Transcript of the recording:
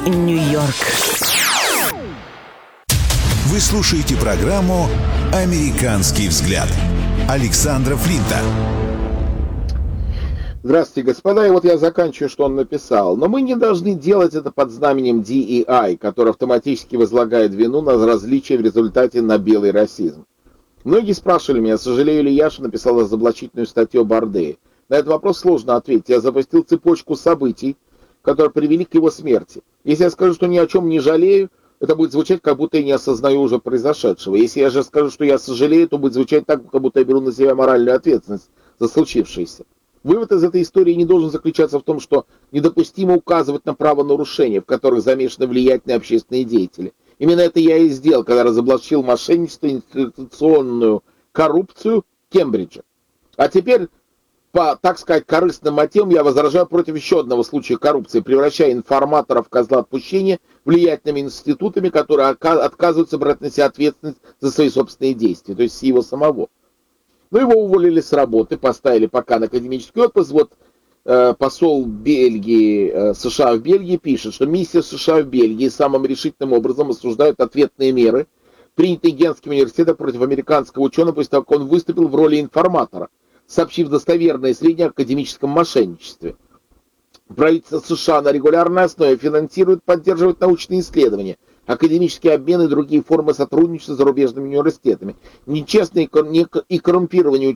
Нью-Йорк. Вы слушаете программу «Американский взгляд» Александра Флинта. Здравствуйте, господа. И вот я заканчиваю, что он написал. Но мы не должны делать это под знаменем DEI, который автоматически возлагает вину на различия в результате на белый расизм. Многие спрашивали меня, сожалею ли я, что написал разоблачительную статью о Бордее. На этот вопрос сложно ответить. Я запустил цепочку событий, которые привели к его смерти. Если я скажу, что ни о чем не жалею, это будет звучать, как будто я не осознаю уже произошедшего. Если я же скажу, что я сожалею, то будет звучать так, как будто я беру на себя моральную ответственность за случившееся. Вывод из этой истории не должен заключаться в том, что недопустимо указывать на правонарушения, в которых замешаны влиятельные общественные деятели. Именно это я и сделал, когда разоблачил мошенничество и институционную коррупцию Кембриджа. А теперь, по, так сказать, корыстным мотивам, я возражаю против еще одного случая коррупции, превращая информаторов в козла отпущения влиятельными институтами, которые отказываются брать на себя ответственность за свои собственные действия, то есть его самого. Но его уволили с работы, поставили пока на академический отпуск. Вот посол Бельгии, США в Бельгии пишет, что миссия США в Бельгии самым решительным образом осуждают ответные меры, принятые Генским университетом против американского ученого после того, как он выступил в роли информатора, сообщив достоверные сведения о академическом мошенничестве. Правительство США на регулярной основе финансирует, поддерживает научные исследования, академические обмены и другие формы сотрудничества с зарубежными университетами. Нечестные и коррумпированные